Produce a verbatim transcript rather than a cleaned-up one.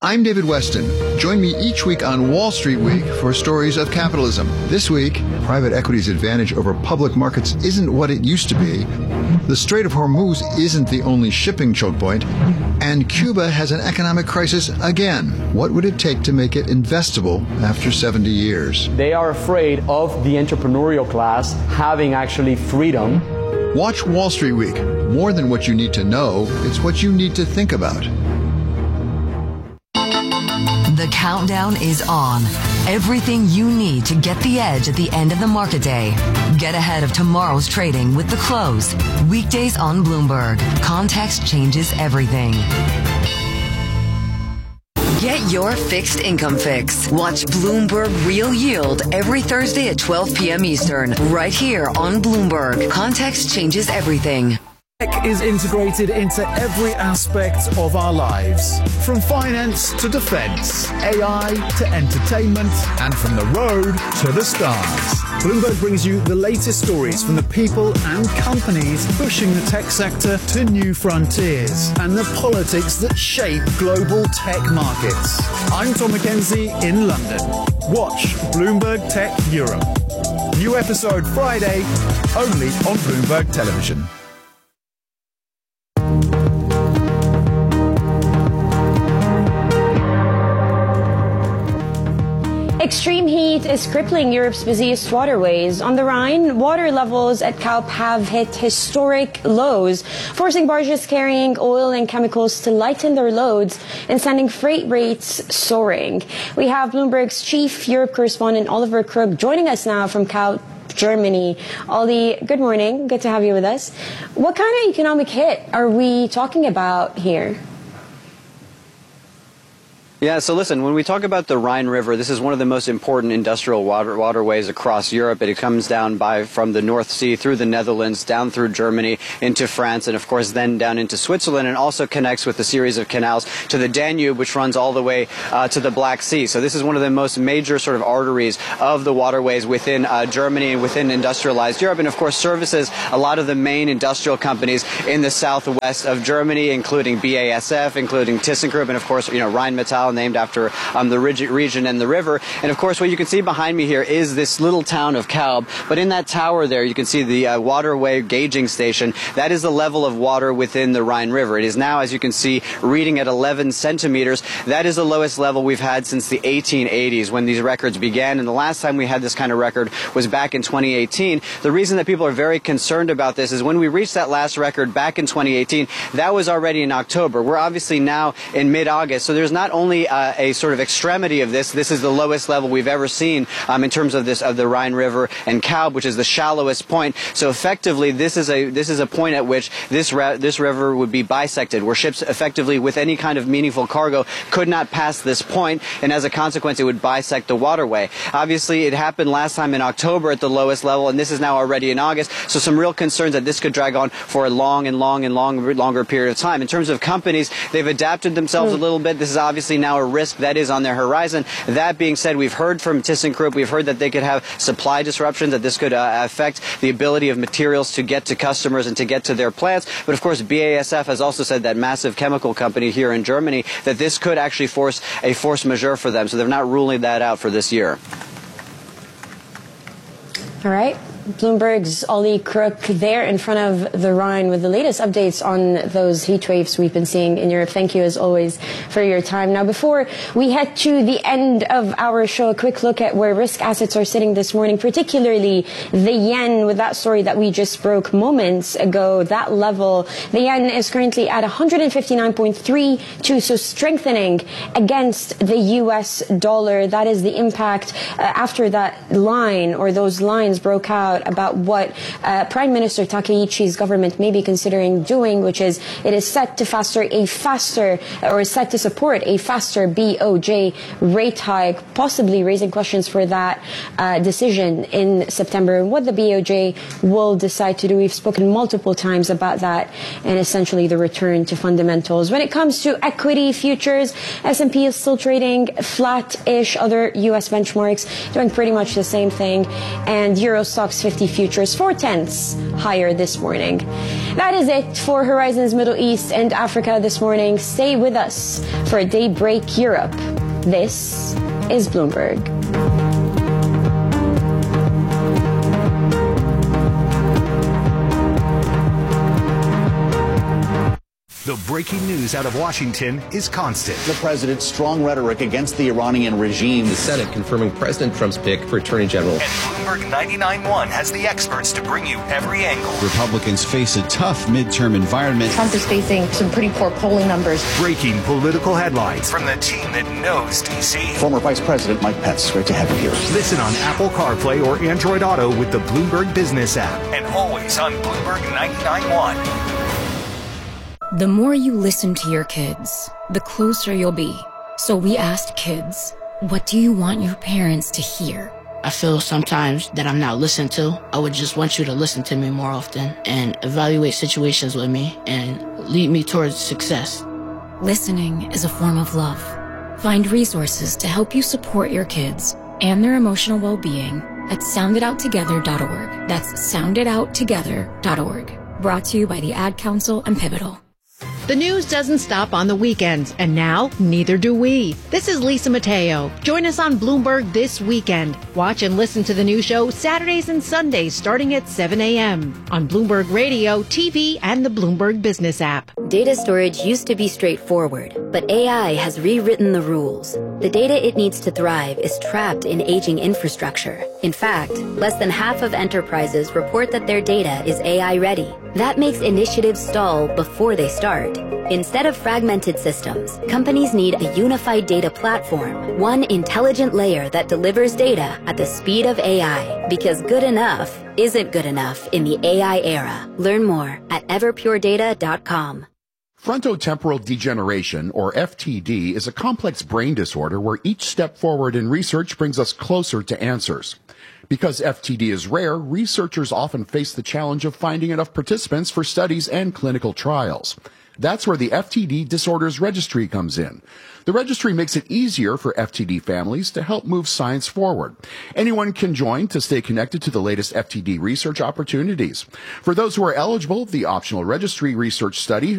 I'm David Weston. Join me each week on Wall Street Week for stories of capitalism. This week, private equity's advantage over public markets isn't what it used to be. The Strait of Hormuz isn't the only shipping choke point. And Cuba has an economic crisis again. What would it take to make it investable after seventy years? They are afraid of the entrepreneurial class having actually freedom. Watch Wall Street Week. More than what you need to know, it's what you need to think about. The countdown is on. Everything you need to get the edge at the end of the market day. Get ahead of tomorrow's trading with The Close. Weekdays on Bloomberg. Context changes everything. Get your fixed income fix. Watch Bloomberg Real Yield every Thursday at twelve p.m. Eastern. Right here on Bloomberg. Context changes everything. Tech is integrated into every aspect of our lives. From finance to defense, A I to entertainment, and from the road to the stars. Bloomberg brings you the latest stories from the people and companies pushing the tech sector to new frontiers and the politics that shape global tech markets. I'm Tom McKenzie in London. Watch Bloomberg Tech Europe. New episode Friday, only on Bloomberg Television. Extreme heat is crippling Europe's busiest waterways. On the Rhine, water levels at Kaup have hit historic lows, forcing barges carrying oil and chemicals to lighten their loads and sending freight rates soaring. We have Bloomberg's chief Europe correspondent Oliver Krug joining us now from Kaup, Germany. Ollie, good morning. Good to have you with us. What kind of economic hit are we talking about here? Yeah, so listen, when we talk about the Rhine River, this is one of the most important industrial water, waterways across Europe. It comes down by from the North Sea through the Netherlands, down through Germany, into France, and of course then down into Switzerland, and also connects with a series of canals to the Danube, which runs all the way uh, to the Black Sea. So this is one of the most major sort of arteries of the waterways within uh, Germany and within industrialized Europe, and of course services a lot of the main industrial companies in the southwest of Germany, including B A S F, including ThyssenKrupp, and of course, you know, Rheinmetall, named after um, the region and the river. And of course, what you can see behind me here is this little town of Kaup. But in that tower there, you can see the uh, waterway gauging station. That is the level of water within the Rhine River. It is now, as you can see, reading at eleven centimeters. That is the lowest level we've had since the eighteen eighties when these records began. And the last time we had this kind of record was back in twenty eighteen. The reason that people are very concerned about this is when we reached that last record back in twenty eighteen, that was already in October. We're obviously now in mid-August. So there's not only uh, a sort of extremity of this. This is the lowest level we've ever seen um, in terms of this of the Rhine River and Kaup, which is the shallowest point. So effectively, this is a this is a point at which this ra this river would be bisected, where ships effectively with any kind of meaningful cargo could not pass this point, and as a consequence, it would bisect the waterway. Obviously, it happened last time in October at the lowest level, and this is now already in August. So some real concerns that this could drag on for a long and long and long longer period of time. In terms of companies, they've adapted themselves mm. a little bit. This is obviously now a risk that is on their horizon. That being said, we've heard from ThyssenKrupp, we've heard that they could have supply disruptions, that this could uh, affect the ability of materials to get to customers and to get to their plants. But of course, B A S F has also said, that massive chemical company here in Germany, that this could actually force a force majeure for them. So they're not ruling that out for this year. All right. Bloomberg's Ollie Krug there in front of the Rhine with the latest updates on those heat waves we've been seeing in Europe. Thank you, as always, for your time. Now, before we head to the end of our show, a quick look at where risk assets are sitting this morning, particularly the yen, with that story that we just broke moments ago. That level, the yen is currently at one fifty-nine point three two, so strengthening against the U S dollar. That is the impact uh, after that line, or those lines broke out, about what uh, Prime Minister Takaichi's government may be considering doing, which is it is set to faster a faster or is set to support a faster B O J rate hike, possibly raising questions for that uh, decision in September and what the B O J will decide to do. We've spoken multiple times about that and essentially the return to fundamentals. When it comes to equity futures, S and P is still trading flat-ish. Other U S benchmarks doing pretty much the same thing, and Euro Stoxx fifty futures four tenths higher this morning. That is it for Horizons Middle East and Africa this morning. Stay with us for Daybreak Europe. This is Bloomberg. The breaking news out of Washington is constant. The president's strong rhetoric against the Iranian regime. The Senate confirming President Trump's pick for Attorney General. And Bloomberg ninety-nine point one has the experts to bring you every angle. Republicans face a tough midterm environment. Trump is facing some pretty poor polling numbers. Breaking political headlines from the team that knows D C. Former Vice President Mike Pence, great to have you here. Listen on Apple CarPlay or Android Auto with the Bloomberg Business app. And always on Bloomberg ninety-nine point one. The more you listen to your kids, the closer you'll be. So we asked kids, what do you want your parents to hear? I feel sometimes that I'm not listened to. I would just want you to listen to me more often and evaluate situations with me and lead me towards success. Listening is a form of love. Find resources to help you support your kids and their emotional well-being at sound it out together dot org. That's sound it out together dot org. Brought to you by the Ad Council and Pivotal. The news doesn't stop on the weekends, and now neither do we. This is Lisa Mateo. Join us on Bloomberg this weekend. Watch and listen to the new show Saturdays and Sundays starting at seven a.m. on Bloomberg Radio, T V, and the Bloomberg Business app. Data storage used to be straightforward, but A I has rewritten the rules. The data it needs to thrive is trapped in aging infrastructure. In fact, less than half of enterprises report that their data is A I ready. That makes initiatives stall before they start. Instead of fragmented systems, companies need a unified data platform, one intelligent layer that delivers data at the speed of A I, because good enough isn't good enough in the A I era. Learn more at everpure data dot com. Frontotemporal degeneration, or F T D, is a complex brain disorder where each step forward in research brings us closer to answers. Because F T D is rare, researchers often face the challenge of finding enough participants for studies and clinical trials. That's where the F T D Disorders Registry comes in. The registry makes it easier for F T D families to help move science forward. Anyone can join to stay connected to the latest F T D research opportunities. For those who are eligible, the optional registry research study